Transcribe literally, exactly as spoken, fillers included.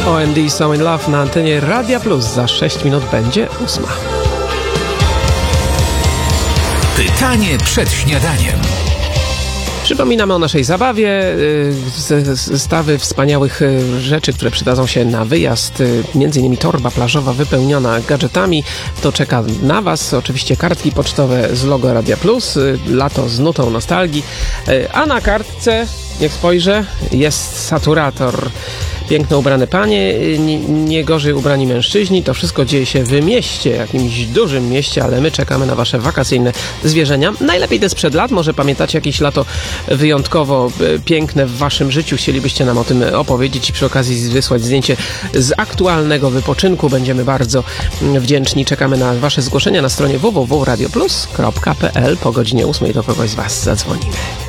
O M D So In Love na antenie Radia Plus. Za sześć minut będzie ósma. Pytanie przed śniadaniem. Przypominamy o naszej zabawie, zestawy wspaniałych rzeczy, które przydadzą się na wyjazd, między innymi torba plażowa wypełniona gadżetami. To czeka na Was, oczywiście kartki pocztowe z logo Radia Plus, lato z nutą nostalgii, a na kartce, niech spojrzę, jest saturator. Piękno ubrane panie, nie, nie gorzej ubrani mężczyźni. To wszystko dzieje się w mieście, jakimś dużym mieście, ale my czekamy na Wasze wakacyjne zwierzenia. Najlepiej to sprzed lat. Może pamiętacie jakieś lato wyjątkowo piękne w Waszym życiu. Chcielibyście nam o tym opowiedzieć i przy okazji wysłać zdjęcie z aktualnego wypoczynku. Będziemy bardzo wdzięczni. Czekamy na Wasze zgłoszenia na stronie w w w kropka radio plus kropka p l. Po godzinie ósmej do kogoś z Was zadzwonimy.